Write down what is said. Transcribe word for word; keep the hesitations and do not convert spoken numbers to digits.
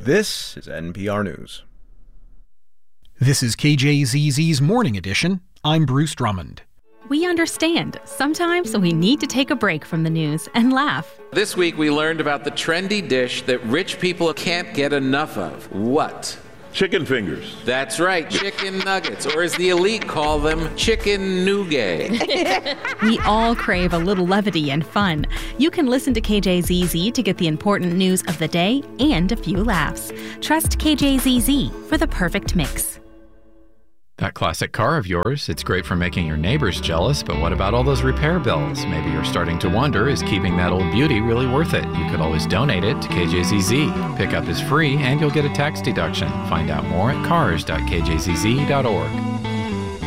This is N P R News. This is K J Z Z's Morning Edition. I'm Bruce Drummond. We understand. Sometimes we need to take a break from the news and laugh. This week we learned about the trendy dish that rich people can't get enough of. What? Chicken fingers. That's right, chicken nuggets, or as the elite call them, chicken nougat. We all crave a little levity and fun. You can listen to K J Z Z to get the important news of the day and a few laughs. Trust K J Z Z for the perfect mix. That classic car of yours, it's great for making your neighbors jealous, but what about all those repair bills? Maybe you're starting to wonder, is keeping that old beauty really worth it? You could always donate it to K J Z Z. Pickup is free and you'll get a tax deduction. Find out more at cars dot k j z z dot org.